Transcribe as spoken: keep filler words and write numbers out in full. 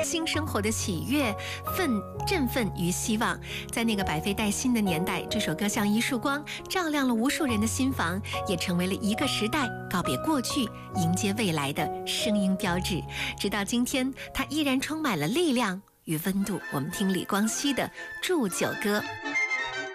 新生活的喜悦、奋振奋与希望。在那个百废待兴的年代，这首歌像一束光，照亮了无数人的心房，也成为了一个时代告别过去、迎接未来的声音标志。直到今天，它依然充满了力量与温度。我们听李光羲的《祝酒歌》。